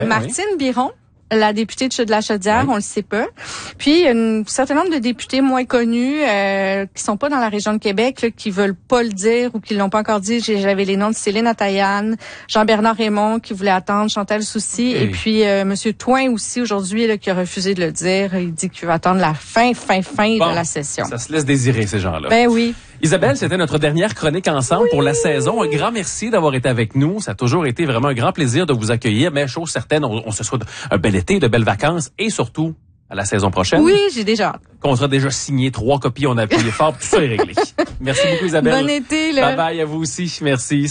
Martine Biron, la députée de la Chaudière, on le sait pas. Puis un certain nombre de députés moins connus qui sont pas dans la région de Québec, là, qui veulent pas le dire ou qui l'ont pas encore dit. J'avais les noms de Céline Atayan, Jean-Bernard Raymond qui voulait attendre, Chantal Soucy, et puis Monsieur Toin aussi aujourd'hui là, qui a refusé de le dire. Il dit qu'il va attendre la fin de la session. Ça se laisse désirer ces gens-là. Ben oui. Isabelle, c'était notre dernière chronique ensemble pour la saison. Un grand merci d'avoir été avec nous. Ça a toujours été vraiment un grand plaisir de vous accueillir. Mais chose certaine, on se souhaite un bel été, de belles vacances et surtout à la saison prochaine. Oui, j'ai déjà hâte. Qu'on sera déjà signé 3 copies, on a appuyé fort, tout ça est réglé. Merci beaucoup Isabelle. Bon été, là. Bye bye à vous aussi. Merci.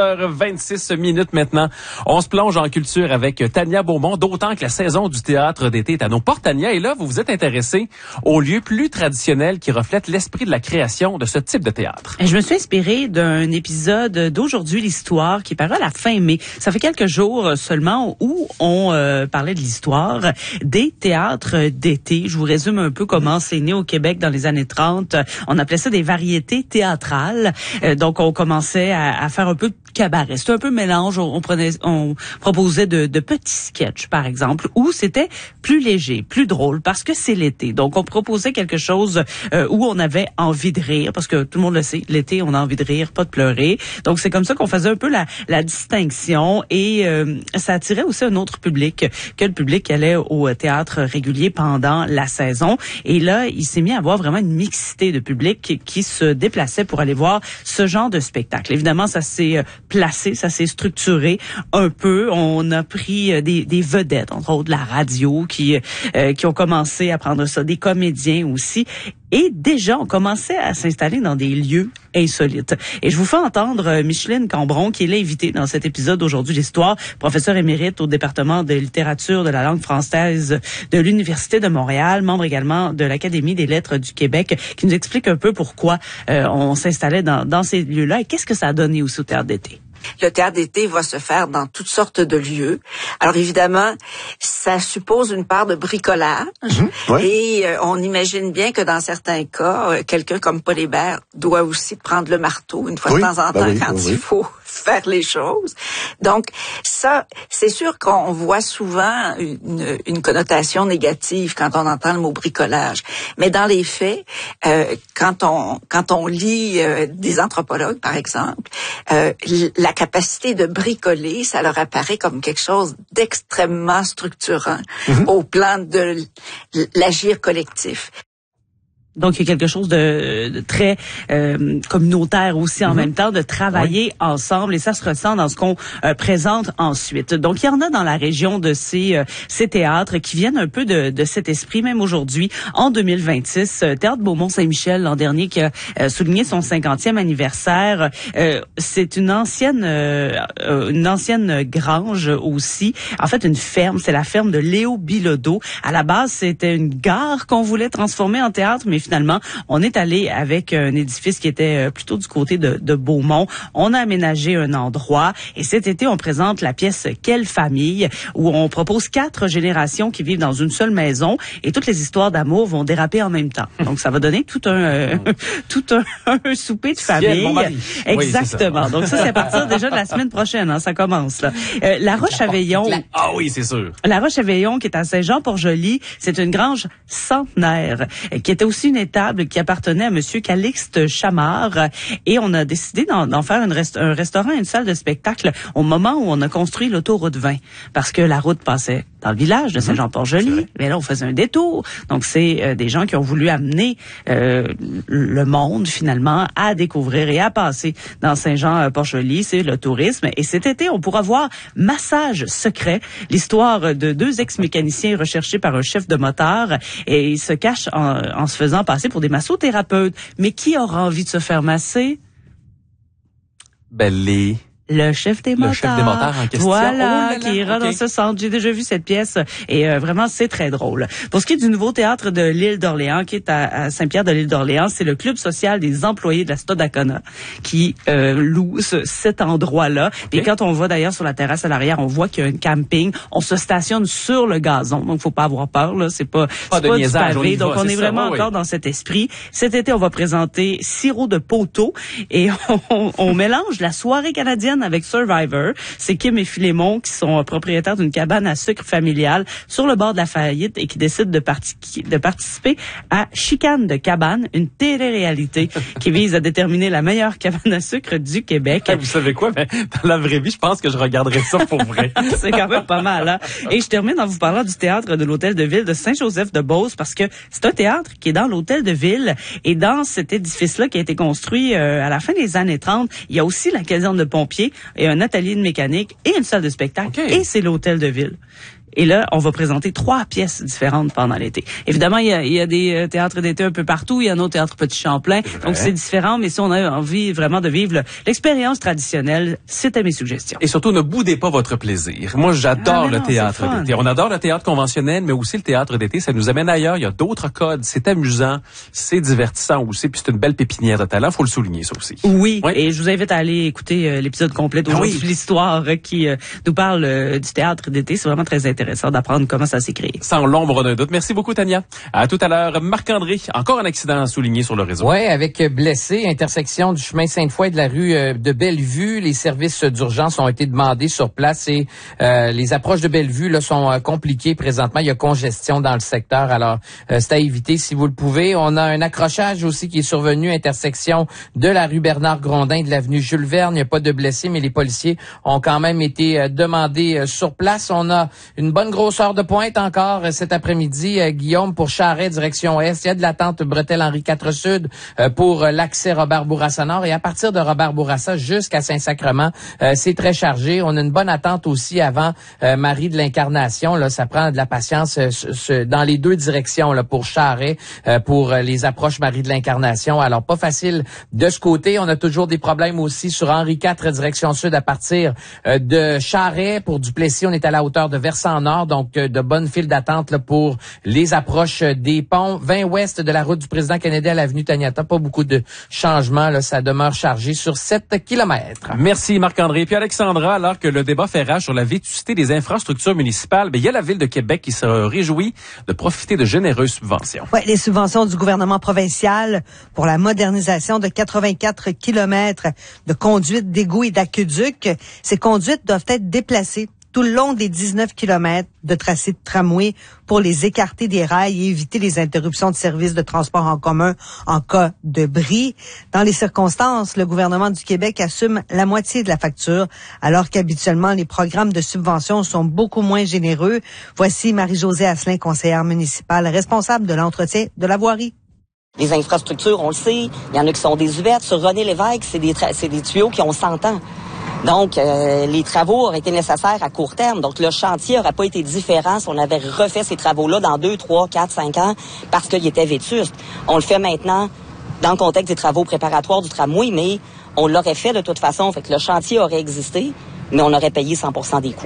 16h26 maintenant. On se plonge en culture avec Tania Beaumont, d'autant que la saison du théâtre d'été est à nos portes. Tania, et là, vous vous êtes intéressée aux lieux plus traditionnels qui reflètent l'esprit de la création de ce type de théâtre. Je me suis inspirée d'un épisode d'Aujourd'hui l'Histoire qui paraît à la fin mai. Ça fait quelques jours seulement où on parlait de l'histoire des théâtres d'été. Je vous résume un peu comment c'est né au Québec dans les années 30. On appelait ça des variétés théâtrales. Donc, on commençait à faire un peu de cabaret. C'était un peu mélange. On proposait de petits sketchs, par exemple, où c'était plus léger, plus drôle, parce que c'est l'été. Donc, on proposait quelque chose où on avait envie de rire, parce que tout le monde le sait, l'été, on a envie de rire, pas de pleurer. Donc, c'est comme ça qu'on faisait un peu la distinction, et ça attirait aussi un autre public que le public qui allait au théâtre régulier pendant la saison. Et là, il s'est mis à avoir vraiment une mixité de public qui se déplaçait pour aller voir ce genre de spectacle. Évidemment, ça s'est placé, ça s'est structuré un peu. On a pris des vedettes, entre autres la radio, qui ont commencé à prendre ça, des comédiens aussi. Et déjà, on commençait à s'installer dans des lieux insolites. Et je vous fais entendre Micheline Cambron, qui est l'invitée dans cet épisode d'Aujourd'hui l'Histoire, professeure émérite au département de littérature de la langue française de l'Université de Montréal, membre également de l'Académie des lettres du Québec, qui nous explique un peu pourquoi on s'installait dans ces lieux-là et qu'est-ce que ça a donné aussi au théâtre d'été. Le théâtre d'été va se faire dans toutes sortes de lieux. Alors évidemment, ça suppose une part de bricolage. Et on imagine bien que dans certains cas, quelqu'un comme Paul Hébert doit aussi prendre le marteau une fois de temps en temps quand il faut faire les choses. Donc ça, c'est sûr qu'on voit souvent une connotation négative quand on entend le mot bricolage. Mais dans les faits, quand on lit des anthropologues, par exemple, la capacité de bricoler, ça leur apparaît comme quelque chose d'extrêmement structurant au plan de l'agir collectif. Donc, il y a quelque chose de très communautaire aussi en même temps, de travailler ensemble, et ça se ressent dans ce qu'on présente ensuite. Donc, il y en a dans la région de ces théâtres qui viennent un peu de cet esprit, même aujourd'hui, en 2026. Théâtre Beaumont-Saint-Michel, l'an dernier, qui a souligné son 50e anniversaire. C'est une ancienne grange aussi. En fait, une ferme. C'est la ferme de Léo Bilodeau. À la base, c'était une gare qu'on voulait transformer en théâtre, mais finalement, on est allé avec un édifice qui était plutôt du côté de Beaumont. On a aménagé un endroit, et cet été, on présente la pièce Quelle famille, où on propose 4 générations qui vivent dans une seule maison, et toutes les histoires d'amour vont déraper en même temps. Donc, ça va donner tout un souper de famille. Exactement. Oui, donc ça, c'est à partir déjà de la semaine prochaine, hein, ça commence là. La Roche-à-Veillon. Ah oui, c'est sûr. La Roche-à-Veillon, qui est à Saint-Jean-Port-Joli, c'est une grange centenaire, qui était aussi une étable qui appartenait à Monsieur Calixte Chamard, et on a décidé d'en faire un restaurant et une salle de spectacle au moment où on a construit l'autoroute 20, parce que la route passait dans le village de Saint-Jean-Port-Joli, mais là on faisait un détour. Donc c'est des gens qui ont voulu amener le monde finalement à découvrir et à passer dans Saint-Jean-Port-Joli, c'est le tourisme. Et cet été, on pourra voir Massage secret, l'histoire de 2 ex-mécaniciens recherchés par un chef de moteur, et ils se cachent en se faisant passer pour des massothérapeutes. Mais qui aura envie de se faire masser? Le chef des motards. Le chef des motards en question. Voilà, qui ira dans ce centre. J'ai déjà vu cette pièce, et vraiment, c'est très drôle. Pour ce qui est du nouveau théâtre de l'île d'Orléans, qui est à Saint-Pierre de l'île d'Orléans, c'est le club social des employés de la Stadacona qui loue cet endroit-là. Et quand on va d'ailleurs sur la terrasse à l'arrière, on voit qu'il y a un camping. On se stationne sur le gazon, donc faut pas avoir peur, là. C'est pas de du niaisage, pavé. Donc on est vraiment encore dans cet esprit. Cet été, on va présenter Sirop de poteau, et on mélange la soirée canadienne semaine avec Survivor. C'est Kim et Philémon qui sont propriétaires d'une cabane à sucre familiale sur le bord de la faillite et qui décident de participer à Chicane de cabane, une télé-réalité qui vise à déterminer la meilleure cabane à sucre du Québec. Vous savez quoi? Mais dans la vraie vie, je pense que je regarderais ça pour vrai. C'est quand même pas mal, hein? Et je termine en vous parlant du théâtre de l'Hôtel de Ville de Saint-Joseph-de-Beauce parce que c'est un théâtre qui est dans l'Hôtel de Ville et dans cet édifice-là qui a été construit à la fin des années 30, il y a aussi la caserne de pompiers et un atelier de mécanique et une salle de spectacle. Okay. Et c'est l'Hôtel de Ville. Et là, on va présenter 3 pièces différentes pendant l'été. Évidemment, il y a des théâtres d'été un peu partout. Il y en a au Théâtre Petit Champlain. Donc, c'est différent. Mais si on a envie vraiment de vivre l'expérience traditionnelle, c'était mes suggestions. Et surtout, ne boudez pas votre plaisir. Moi, j'adore le théâtre d'été. On adore le théâtre conventionnel, mais aussi le théâtre d'été. Ça nous amène ailleurs. Il y a d'autres codes. C'est amusant. C'est divertissant aussi. Puis c'est une belle pépinière de talent. Faut le souligner, ça aussi. Oui. Et je vous invite à aller écouter l'épisode complet d'aujourd'hui, l'histoire qui nous parle du théâtre d'été. C'est vraiment très intéressant d'apprendre comment ça s'est créé. Sans l'ombre d'un doute. Merci beaucoup, Tania. À tout à l'heure. Marc-André, encore un accident à souligner sur le réseau. Oui, avec blessé, intersection du chemin Sainte-Foy et de la rue de Bellevue. Les services d'urgence ont été demandés sur place et les approches de Bellevue là, sont compliquées présentement. Il y a congestion dans le secteur, alors c'est à éviter si vous le pouvez. On a un accrochage aussi qui est survenu, intersection de la rue Bernard-Grondin et de l'avenue Jules Verne. Il n'y a pas de blessés, mais les policiers ont quand même été demandés sur place. On a une bonne grosseur de pointe encore cet après-midi, Guillaume, pour Charest, direction Est. Il y a de l'attente Bretelle-Henri IV Sud pour l'accès Robert-Bourassa Nord. Et à partir de Robert-Bourassa jusqu'à Saint-Sacrement, c'est très chargé. On a une bonne attente aussi avant Marie de l'Incarnation. Là, ça prend de la patience dans les deux directions là, pour Charest, pour les approches Marie de l'Incarnation. Alors, pas facile de ce côté. On a toujours des problèmes aussi sur Henri IV, direction Sud, à partir de Charest. Pour Duplessis, on est à la hauteur de Versant-Nord, donc de bonnes files d'attente là, pour les approches des ponts. 20 ouest de la route du président Kennedy à l'avenue Taniata. Pas beaucoup de changements. Là, ça demeure chargé sur 7 kilomètres. Merci Marc-André. Puis Alexandra, alors que le débat fait rage sur la vétusté des infrastructures municipales, il y a la Ville de Québec qui se réjouit de profiter de généreuses subventions. Oui, les subventions du gouvernement provincial pour la modernisation de 84 kilomètres de conduites d'égouts et d'aqueducs. Ces conduites doivent être déplacées tout le long des 19 kilomètres de tracé de tramway pour les écarter des rails et éviter les interruptions de services de transport en commun en cas de bris. Dans les circonstances, le gouvernement du Québec assume la moitié de la facture, alors qu'habituellement, les programmes de subvention sont beaucoup moins généreux. Voici Marie-Josée Asselin, conseillère municipale responsable de l'entretien de la voirie. Les infrastructures, on le sait, il y en a qui sont désuètes. Sur René Lévesque, c'est des tuyaux qui ont 100 ans. Donc, les travaux auraient été nécessaires à court terme. Donc, le chantier n'aurait pas été différent si on avait refait ces travaux-là dans 2, 3, 4, 5 ans parce qu'il était vétuste. On le fait maintenant dans le contexte des travaux préparatoires du tramway, mais on l'aurait fait de toute façon. Fait que le chantier aurait existé, mais on aurait payé 100% des coûts.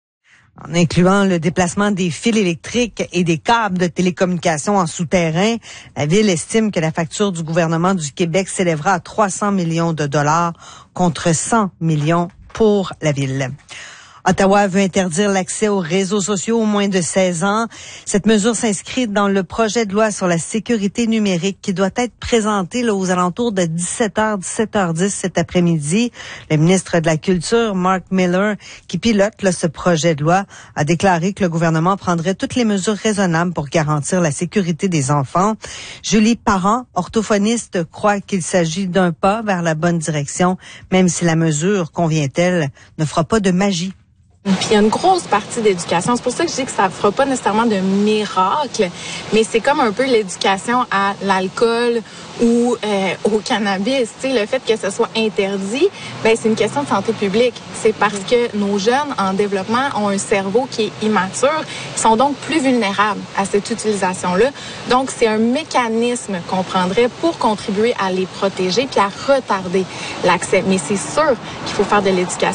En incluant le déplacement des fils électriques et des câbles de télécommunications en souterrain, la Ville estime que la facture du gouvernement du Québec s'élèvera à 300 millions de dollars contre 100 millions pour la Ville. Ottawa veut interdire l'accès aux réseaux sociaux aux moins de 16 ans. Cette mesure s'inscrit dans le projet de loi sur la sécurité numérique qui doit être présenté là, aux alentours de 17h10 cet après-midi. Le ministre de la Culture, Mark Miller, qui pilote là, ce projet de loi, a déclaré que le gouvernement prendrait toutes les mesures raisonnables pour garantir la sécurité des enfants. Julie Parent, orthophoniste, croit qu'il s'agit d'un pas vers la bonne direction, même si la mesure, convient-elle, ne fera pas de magie. Puis il y a une grosse partie d'éducation. C'est pour ça que je dis que ça ne fera pas nécessairement de miracle, mais c'est comme un peu l'éducation à l'alcool ou au cannabis. Tu sais, le fait que ce soit interdit, ben c'est une question de santé publique. C'est parce que nos jeunes en développement ont un cerveau qui est immature. Ils sont donc plus vulnérables à cette utilisation-là. Donc, c'est un mécanisme qu'on prendrait pour contribuer à les protéger puis à retarder l'accès. Mais c'est sûr qu'il faut faire de l'éducation.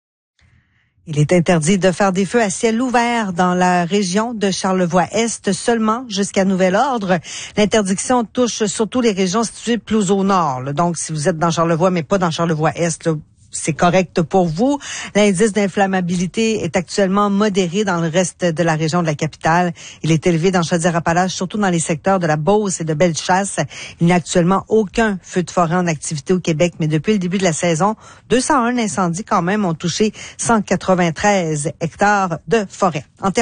Il est interdit de faire des feux à ciel ouvert dans la région de Charlevoix-Est seulement jusqu'à nouvel ordre. L'interdiction touche surtout les régions situées plus au nord. Là. Donc, si vous êtes dans Charlevoix, mais pas dans Charlevoix-Est, là, c'est correct pour vous. L'indice d'inflammabilité est actuellement modéré dans le reste de la région de la capitale. Il est élevé dans Chaudière-Appalaches, surtout dans les secteurs de la Beauce et de Bellechasse. Il n'y a actuellement aucun feu de forêt en activité au Québec, mais depuis le début de la saison, 201 incendies quand même ont touché 193 hectares de forêt.